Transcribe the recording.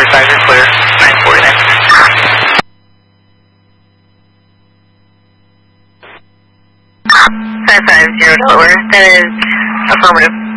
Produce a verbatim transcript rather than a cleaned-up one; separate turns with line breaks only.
Riverside is clear, nine forty-nine.
five five zero Delaware, that is affirmative.